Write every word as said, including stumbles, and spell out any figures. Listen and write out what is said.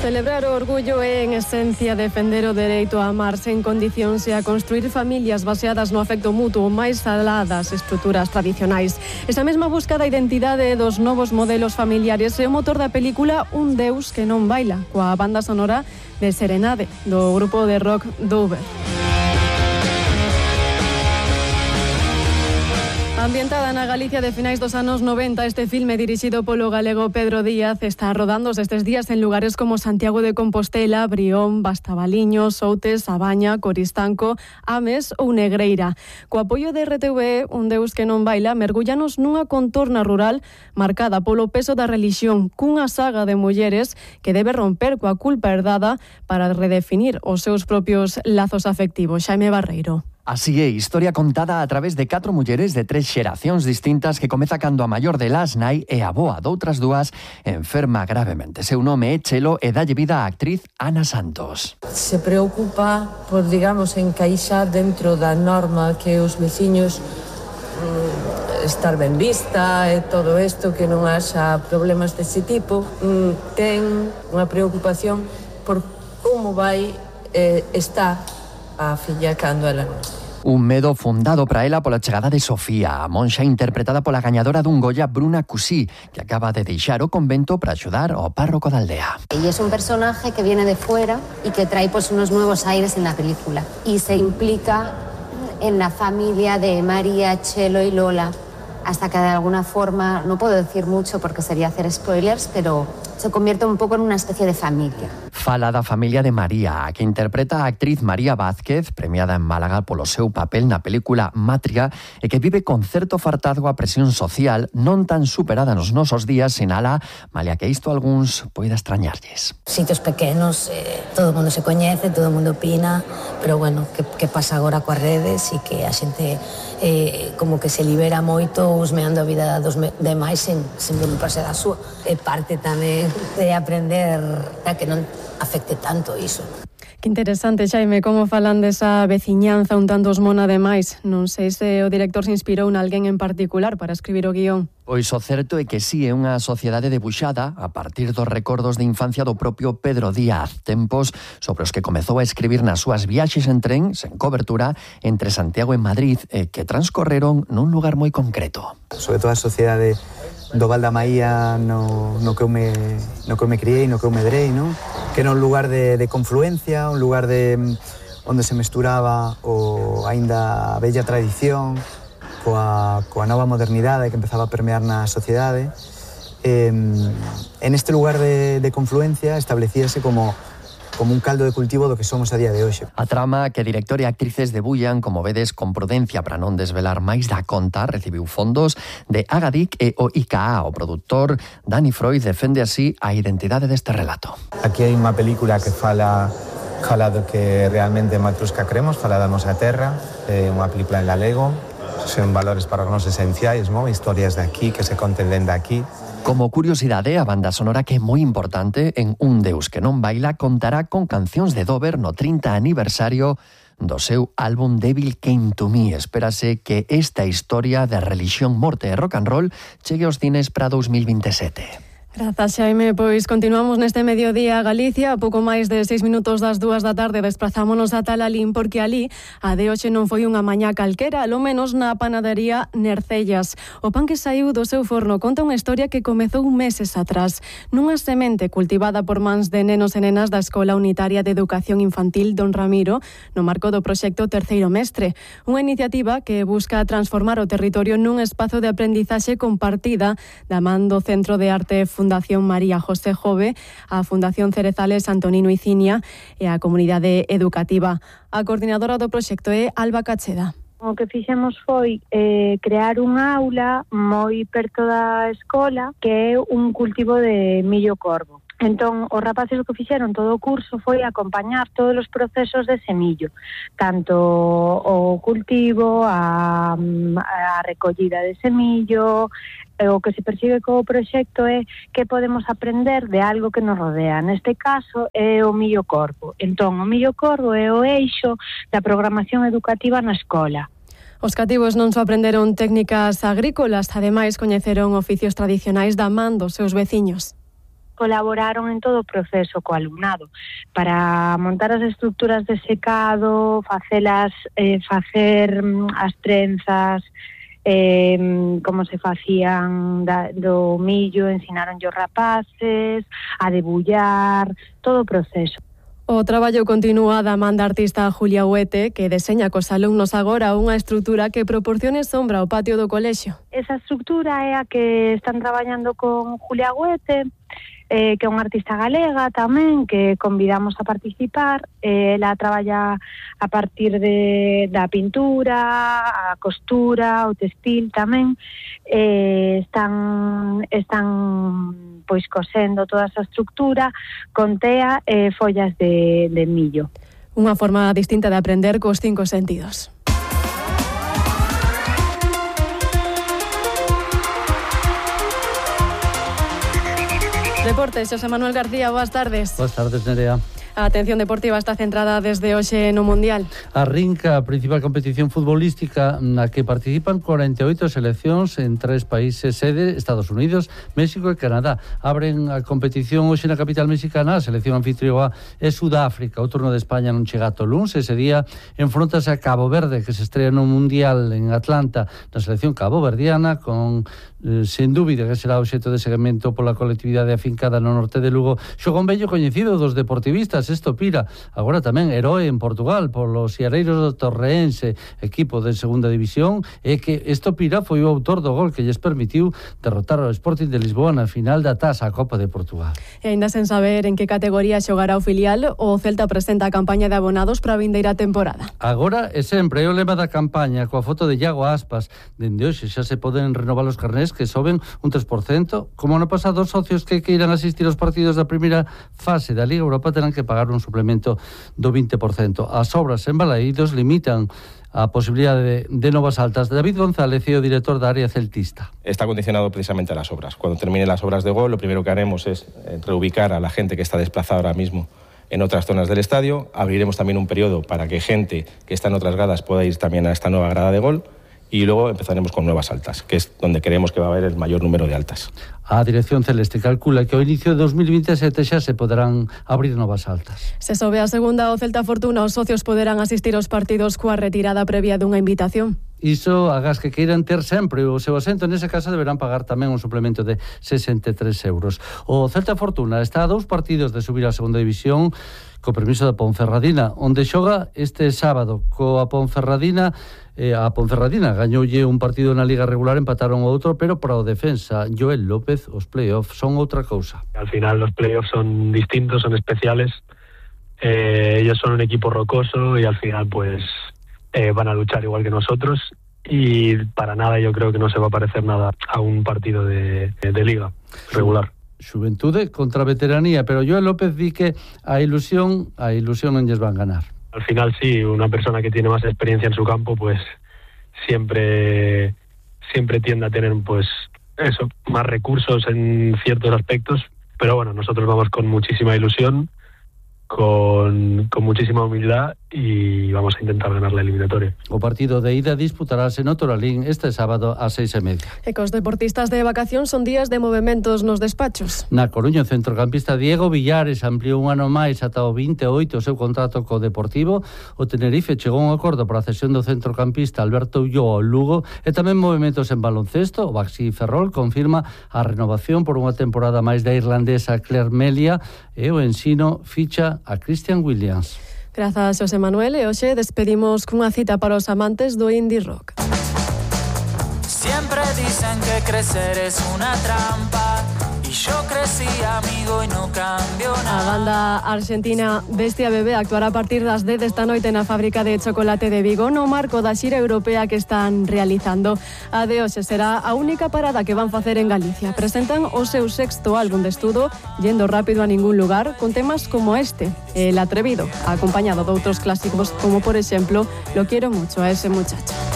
Celebrar o orgullo é, en esencia, defender o dereito a amarse en condicións e a construir familias baseadas no afecto mutuo máis alá das estruturas tradicionais. Esa mesma busca da identidade dos novos modelos familiares é o motor da película Un Deus que non baila, coa banda sonora de Serenade, do grupo de rock Dover. Ambientada na Galicia de finais dos anos noventa, este filme dirixido polo galego Pedro Díaz está rodándose estes días en lugares como Santiago de Compostela, Brión, Bastabaliños, Outes, Abaña, Coristanco, Ames ou Negreira. Co apoio de R T V E, Un Deus que non baila, mergullanos nunha contorna rural marcada polo peso da relixión, cunha saga de mulleres que debe romper coa culpa herdada para redefinir os seus propios lazos afectivos. Xaime Barreiro. Así é, historia contada a través de catro mulleres de tres xeracións distintas que comeza cando a maior delas nai e a boa doutras dúas enferma gravemente. Seu nome é Chelo e dalle vida á actriz Ana Santos. Se preocupa por, digamos, encaixar dentro da norma que os veciños mm, estar ben vista e todo isto, que non haxa problemas dese tipo. Mm, ten unha preocupación por como vai eh, estar a filla cando ela non. Un medo fundado para ela pola chegada de Sofía, a monxa interpretada pola gañadora dun Goya, Bruna Cusí, que acaba de deixar o convento para axudar ao párroco da aldea. Y es un personaje que viene de fuera y que trae pues unos nuevos aires en la película. Y se implica en la familia de María, Chelo y Lola, hasta que de alguna forma, no puedo decir mucho porque sería hacer spoilers, pero se convierte un pouco en unha especie de familia. Fala da familia de María, a que interpreta a actriz María Vázquez, premiada en Málaga polo seu papel na película Matria, e que vive con certo fartazgo a presión social non tan superada nos nosos días, sinala, malia que isto algúns poida extrañarlles. Sitios pequenos, eh, todo o mundo se coñece, todo o mundo opina, pero bueno, que, que pasa agora coas redes e que a xente eh, como que se libera moito usmeando a vida dos demais sen, sen preocuparse da súa. É parte tamén de aprender a que non afecte tanto iso. Que interesante, Xaime, como falan desa veciñanza un tanto osmona demais. Non sei se o director se inspirou en alguén en particular para escribir o guión. Pois o certo é que sí, é unha sociedade debuxada a partir dos recordos de infancia do propio Pedro Díaz, tempos sobre os que comezou a escribir nas súas viaxes en tren, sen cobertura, entre Santiago e Madrid, e que transcorreron nun lugar moi concreto. Sobre todo a sociedade do Val da Maía no, no, que eu me, no que eu me criei, no que eu medrei, no? Que era un lugar de, de confluencia, un lugar de onde se mesturaba o aínda a bella tradición coa, coa nova modernidade que empezaba a permear na sociedade. Eh, en este lugar de, de confluencia establecíase como como un caldo de cultivo do que somos a día de hoxe. A trama que director e actrices debullan, como vedes, con prudencia para non desvelar máis da conta, recibiu fondos de Agadic e o I K A. O produtor Dani Freud defende así a identidade deste relato. Aquí hai unha película que fala fala do que realmente Matrusca queremos, fala da nosa terra, é unha película en galego, son valores para nós esenciais, ¿no? Historias de aquí que se conten dende aquí. Como curiosidade, a banda sonora, que é moi importante en Un Deus que non baila, contará con cancións de Dover no trinta aniversario do seu álbum Devil Came to Me. Espérase que esta historia de religión, morte e rock and roll chegue aos cines para dos mil veintisiete. Grazas, Xaime. Pois continuamos neste mediodía a Galicia. A pouco máis de seis minutos das dúas da tarde desprazámonos a Talalín, porque alí a de hoxe non foi unha mañá calquera, alo menos na panadería Nercellas. O pan que saiu do seu forno conta unha historia que comezou meses atrás, nunha semente cultivada por mans de nenos e nenas da Escola Unitaria de Educación Infantil Don Ramiro, no marco do proxecto Terceiro Mestre, unha iniciativa que busca transformar o territorio nun espazo de aprendizaxe compartida da man do Centro de Arte Fundación María José Jove, a Fundación Cerezales Antonino Icinia e a comunidade educativa. A coordinadora do proxecto é Alba Cacheda. O que fixemos foi eh, crear unha aula moi perto da escola que é un cultivo de millo corvo. Entón, os rapaces o que fixeron todo o curso foi acompañar todos os procesos de semillo, tanto o cultivo, a, a recollida de semillo. O que se persigue co proxecto é que podemos aprender de algo que nos rodea. Neste caso é o millo corvo. Entón, o millo corvo é o eixo da programación educativa na escola. Os cativos non só aprenderon técnicas agrícolas, ademais coñeceron oficios tradicionais da man dos seus veciños. colaboraron en todo o proceso co alumnado para montar as estructuras de secado, facelas, eh, facer as trenzas, eh, como se facían da, do millo, ensinaron os rapaces a debullar, todo o proceso. O traballo continúa da man da artista Julia Huete, que deseña cos alumnos agora unha estrutura que proporcione sombra ao patio do colexio. Esa estrutura é a que están traballando con Julia Huete, eh, que é unha artista galega tamén, que convidamos a participar. Eh, ela traballa a partir de, da pintura, a costura, o textil tamén. Eh, están... están pois cosendo toda esa estructura con tea e eh, follas de, de millo. Unha forma distinta de aprender cos cinco sentidos. Deportes, José Manuel García, boas tardes. Boas tardes, Nerea. A atención deportiva está centrada desde hoxe no Mundial. Arrinca a principal competición futbolística na que participan cuarenta e oito seleccións en tres países sede, Estados Unidos, México e Canadá. Abren a competición hoxe na capital mexicana, a selección anfitrioa é Sudáfrica. O turno de España non chega ata o luns, ese día enfrontase a Cabo Verde, que se estrella no Mundial en Atlanta, na selección caboverdiana, con eh, sen dúbida que será obxecto de seguimento pola colectividade afincada no norte de Lugo. Xogón vello coñecido dos deportivistas, Estopira, agora tamén heroe en Portugal polos Seareiros do Torreense, equipo de segunda división, e que Estopira foi o autor do gol que lles permitiu derrotar ao Sporting de Lisboa na final da Taça a Copa de Portugal. E ainda sen saber en que categoría xogará o filial, o Celta presenta a campaña de abonados para a vindeira temporada. Agora e sempre é o lema da campaña, coa foto de Iago Aspas. Dende hoxe xa se poden renovar os carnés que soben un tres por cento. Como no pasado, os socios que queiran asistir aos partidos da primeira fase da Liga Europa terán que pagar un suplemento do vinte por cento. As obras en Balaídos limitan a posibilidade de, de novas altas. David González é o director da área celtista. Está condicionado precisamente a las obras. Cuando terminen las obras de gol, lo primero que haremos es reubicar a la gente que está desplazada ahora mismo en otras zonas del estadio. Abriremos también un periodo para que gente que está en otras gradas pueda ir también a esta nueva grada de gol. Y luego empezaremos con nuevas altas, que es donde creemos que va a haber el mayor número de altas. A Dirección Celeste calcula que ao inicio de dos mil veintisiete xa se poderán abrir novas altas. Se sobe a segunda o Celta Fortuna, os socios poderán asistir aos partidos coa retirada previa dunha invitación. Iso agas que queiran ter sempre o seu asento, nese caso deberán pagar tamén un suplemento de sesenta e tres euros. O Celta Fortuna está a dous partidos de subir a segunda división, co permiso da Ponferradina, onde xoga este sábado coa Ponferradina. Eh, a Ponferradina gañoulle un partido na Liga regular, empataron outro, pero para o defensa Joel López os playoffs son outra cousa. Al final los playoffs son distintos, son especiales. Eh, ellos son un equipo rocoso y al final pues eh, van a luchar igual que nosotros, y para nada yo creo que no se va a parecer nada a un partido de, de, de Liga regular. Xuventude contra veteranía, pero Joel López di que a ilusión, a ilusión non lles van ganar. Al final sí, una persona que tiene más experiencia en su campo pues siempre siempre tiende a tener pues eso, más recursos en ciertos aspectos, pero bueno, nosotros vamos con muchísima ilusión, con, con muchísima humildad, y vamos a intentar ganar la eliminatoria. O partido de ida disputarase no Toralín este sábado a seis e media. E cos deportistas de vacación son días de movementos nos despachos. Na Coruña, o centrocampista Diego Villares ampliou un ano máis ata o vinte e oito o seu contrato co Deportivo. O Tenerife chegou a un acordo para a cesión do centrocampista Alberto Ulloa ao Lugo, e tamén movementos en baloncesto. O Baxi Ferrol confirma a renovación por unha temporada máis da irlandesa Claire Melia, e o Ensino ficha a Christian Williams. Grazas, José Manuel, e hoxe despedimos cunha cita para os amantes do indie rock. Siempre dicen que crecer es una trampa, y yo crecí amigo y no cambio nada. A banda argentina Bestia Bebé actuará a partir das dez desta noite na fábrica de chocolate de Vigo, no marco da xira europea que están realizando. A de hoxe será a única parada que van facer en Galicia. Presentan o seu sexto álbum de estudo, Yendo rápido a ningún lugar, con temas como este, El atrevido, acompañado de outros clásicos como, por exemplo, Lo quiero mucho a ese muchacho.